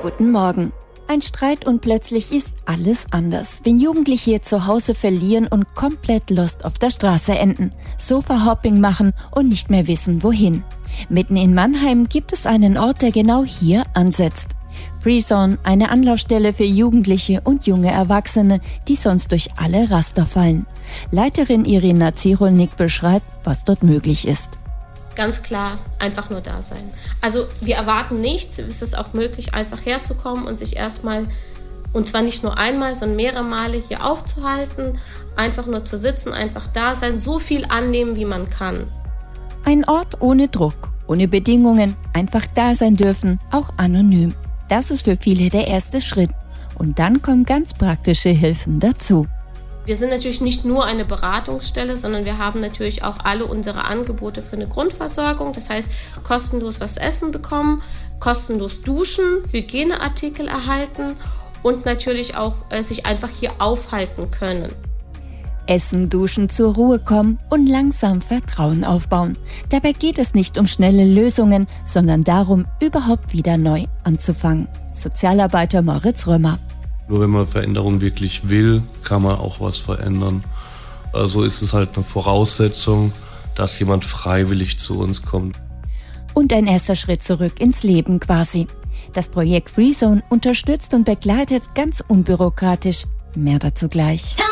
Guten Morgen. Ein Streit und plötzlich ist alles anders, wenn Jugendliche ihr Zuhause verlieren und komplett lost auf der Straße enden, Sofa-Hopping machen und nicht mehr wissen, wohin. Mitten in Mannheim gibt es einen Ort, der genau hier ansetzt. Freezone, eine Anlaufstelle für Jugendliche und junge Erwachsene, die sonst durch alle Raster fallen. Leiterin Irina Zirolnik beschreibt, was dort möglich ist. Ganz klar, einfach nur da sein. Also wir erwarten nichts, es ist auch möglich, einfach herzukommen und sich erstmal, und zwar nicht nur einmal, sondern mehrere Male hier aufzuhalten, einfach nur zu sitzen, einfach da sein, so viel annehmen, wie man kann. Ein Ort ohne Druck, ohne Bedingungen, einfach da sein dürfen, auch anonym. Das ist für viele der erste Schritt. Und dann kommen ganz praktische Hilfen dazu. Wir sind natürlich nicht nur eine Beratungsstelle, sondern wir haben natürlich auch alle unsere Angebote für eine Grundversorgung. Das heißt, kostenlos was essen bekommen, kostenlos duschen, Hygieneartikel erhalten und natürlich auch sich einfach hier aufhalten können. Essen, duschen, zur Ruhe kommen und langsam Vertrauen aufbauen. Dabei geht es nicht um schnelle Lösungen, sondern darum, überhaupt wieder neu anzufangen. Sozialarbeiter Moritz Römer. Nur wenn man Veränderung wirklich will, kann man auch was verändern. Also ist es halt eine Voraussetzung, dass jemand freiwillig zu uns kommt. Und ein erster Schritt zurück ins Leben quasi. Das Projekt Freezone unterstützt und begleitet ganz unbürokratisch. Mehr dazu gleich.